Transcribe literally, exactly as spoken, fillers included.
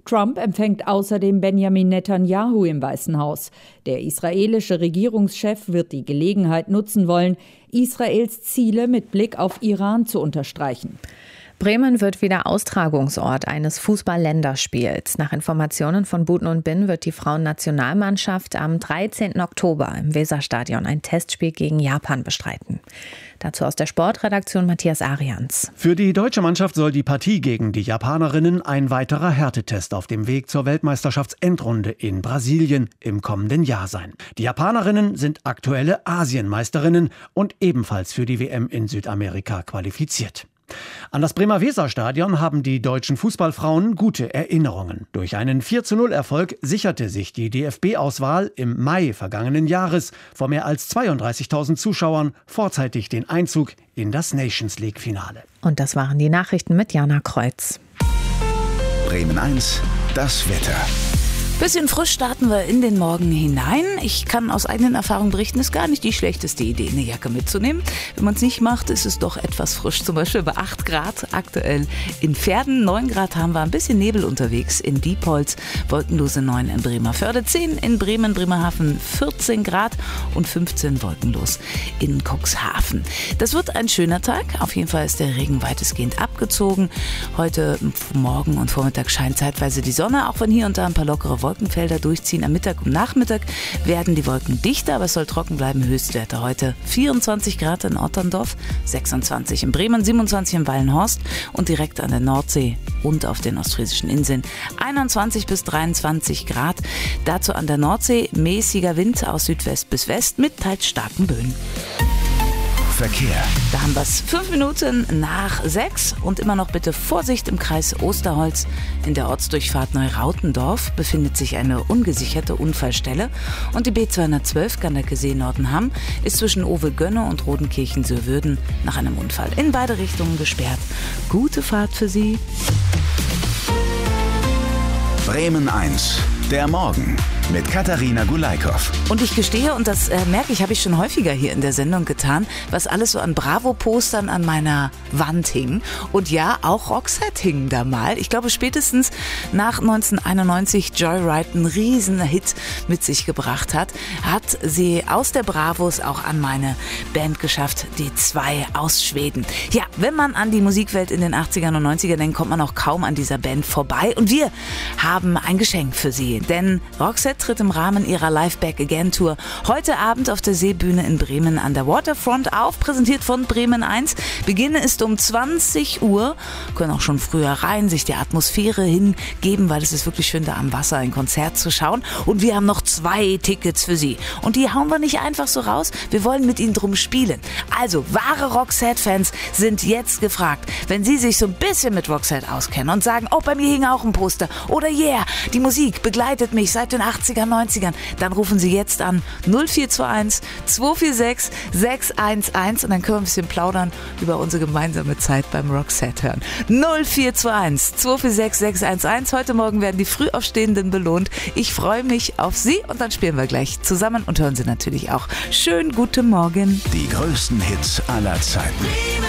Trump empfängt außerdem Benjamin Netanyahu im Weißen Haus. Der israelische Regierungschef wird die Gelegenheit nutzen wollen, Israels Ziele mit Blick auf Iran zu unterstreichen. Bremen wird wieder Austragungsort eines Fußball-Länderspiels. Nach Informationen von Buten und Bin wird die Frauennationalmannschaft am dreizehnten Oktober im Weserstadion ein Testspiel gegen Japan bestreiten. Dazu aus der Sportredaktion Matthias Arians. Für die deutsche Mannschaft soll die Partie gegen die Japanerinnen ein weiterer Härtetest auf dem Weg zur Weltmeisterschaftsendrunde in Brasilien im kommenden Jahr sein. Die Japanerinnen sind aktuelle Asienmeisterinnen und ebenfalls für die W M in Südamerika qualifiziert. An das Bremer Weserstadion haben die deutschen Fußballfrauen gute Erinnerungen. Durch einen vier zu null Erfolg sicherte sich die D F B-Auswahl im Mai vergangenen Jahres vor mehr als zweiunddreißigtausend Zuschauern vorzeitig den Einzug in das Nations League-Finale. Und das waren die Nachrichten mit Jana Kreuz. Bremen eins, das Wetter. Bisschen frisch starten wir in den Morgen hinein. Ich kann aus eigenen Erfahrungen berichten, ist gar nicht die schlechteste Idee, eine Jacke mitzunehmen. Wenn man es nicht macht, ist es doch etwas frisch. Zum Beispiel bei acht Grad aktuell in Pferden. neun Grad haben wir, ein bisschen Nebel unterwegs in Diepholz. Wolkenlose neun in Bremerförde, zehn in Bremen, Bremerhaven vierzehn Grad und fünfzehn wolkenlos in Cuxhaven. Das wird ein schöner Tag. Auf jeden Fall ist der Regen weitestgehend abgezogen. Heute Morgen und Vormittag scheint zeitweise die Sonne, auch wenn hier und da ein paar lockere Wolken Wolkenfelder durchziehen. Am Mittag und Nachmittag werden die Wolken dichter, aber es soll trocken bleiben. Höchstwerte heute vierundzwanzig Grad in Otterndorf, sechsundzwanzig in Bremen, siebenundzwanzig in Wallenhorst und direkt an der Nordsee und auf den ostfriesischen Inseln einundzwanzig bis dreiundzwanzig Grad. Dazu an der Nordsee mäßiger Wind aus Südwest bis West mit teils starken Böen. Verkehr. Da haben wir es fünf Minuten nach sechs und immer noch bitte Vorsicht im Kreis Osterholz. In der Ortsdurchfahrt Neurautendorf befindet sich eine ungesicherte Unfallstelle und die B zweihundertzwölf Ganderkesee-Nordenham ist zwischen Owe-Gönne und Rodenkirchen-Sörwürden nach einem Unfall in beide Richtungen gesperrt. Gute Fahrt für Sie. Bremen eins, der Morgen mit Katharina Gulaikow. Und ich gestehe, und das äh, merke ich, habe ich schon häufiger hier in der Sendung getan, was alles so an Bravo-Postern an meiner Wand hing. Und ja, auch Roxette hing da mal. Ich glaube, spätestens nach neunzehnhunderteinundneunzig Joyride einen riesen Hit mit sich gebracht hat, hat sie aus der Bravos auch an meine Band geschafft, die zwei aus Schweden. Ja, wenn man an die Musikwelt in den achtzigern und neunzigern denkt, kommt man auch kaum an dieser Band vorbei. Und wir haben ein Geschenk für Sie, denn Roxette tritt im Rahmen ihrer Live Back Again Tour heute Abend auf der Seebühne in Bremen an der Waterfront auf, präsentiert von Bremen eins. Beginn ist um zwanzig Uhr, können auch schon früher rein, sich der Atmosphäre hingeben, weil es ist wirklich schön, da am Wasser ein Konzert zu schauen. Und wir haben noch zwei Tickets für Sie. Und die hauen wir nicht einfach so raus, wir wollen mit Ihnen drum spielen. Also, wahre Roxette-Fans sind jetzt gefragt, wenn Sie sich so ein bisschen mit Roxette auskennen und sagen, oh, bei mir hing auch ein Poster oder yeah, die Musik begleitet mich seit den achtzigern, neunzigern, dann rufen Sie jetzt an null vier zwei eins zwei vier sechs sechs eins eins und dann können wir ein bisschen plaudern über unsere gemeinsame Zeit beim Roxette hören. null vier zwei eins zwei vier sechs sechs eins eins. Heute Morgen werden die Frühaufstehenden belohnt. Ich freue mich auf Sie und dann spielen wir gleich zusammen und hören Sie natürlich auch schön guten Morgen. Die größten Hits aller Zeiten.